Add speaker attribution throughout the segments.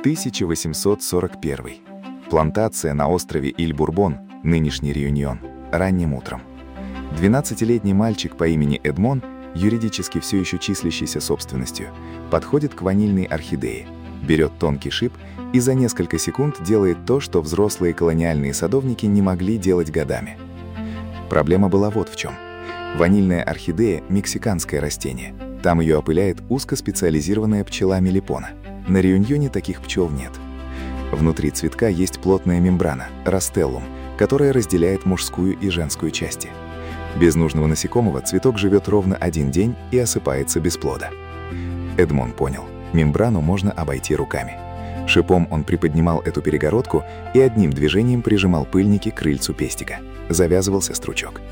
Speaker 1: 1841. Плантация на острове Иль-Бурбон, нынешний Реюньон, ранним утром. 12-летний мальчик по имени Эдмон, юридически все еще числящийся собственностью, подходит к ванильной орхидее, берет тонкий шип и за несколько секунд делает то, что взрослые колониальные садовники не могли делать годами. Проблема была вот в чем. Ванильная орхидея – мексиканское растение. Там ее опыляет узкоспециализированная пчела мелипона. На Реюньоне таких пчел нет. Внутри цветка есть плотная мембрана – растеллум, которая разделяет мужскую и женскую части. Без нужного насекомого цветок живет ровно один день и осыпается без плода. Эдмон понял, мембрану можно обойти руками. Шипом он приподнимал эту перегородку и одним движением прижимал пыльники к крыльцу пестика. Завязывался стручок.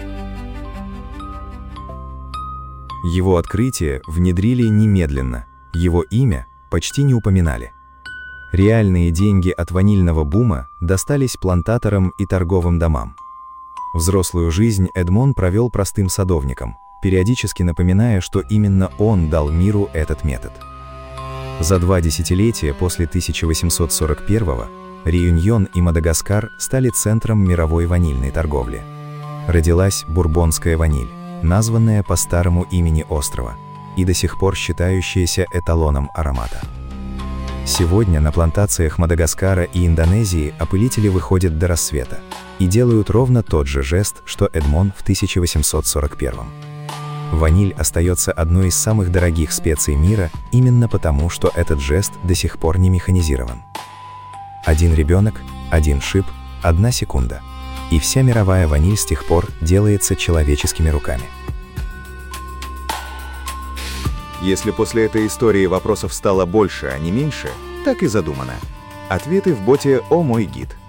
Speaker 2: Его открытие внедрили немедленно, его имя почти не упоминали. Реальные деньги от ванильного бума достались плантаторам и торговым домам. Взрослую жизнь Эдмон провел простым садовником, периодически напоминая, что именно он дал миру этот метод. За 2 десятилетия после 1841-го Реюньон и Мадагаскар стали центром мировой ванильной торговли. Родилась бурбонская ваниль, названная по старому имени острова, и до сих пор считающаяся эталоном аромата. Сегодня на плантациях Мадагаскара и Индонезии опылители выходят до рассвета и делают ровно тот же жест, что Эдмон в 1841-м. Ваниль остается одной из самых дорогих специй мира именно потому, что этот жест до сих пор не механизирован. Один ребенок, один шип, 1 секунда. И вся мировая ваниль с тех пор делается человеческими руками.
Speaker 3: Если после этой истории вопросов стало больше, а не меньше, так и задумано. Ответы в боте «О мой гид».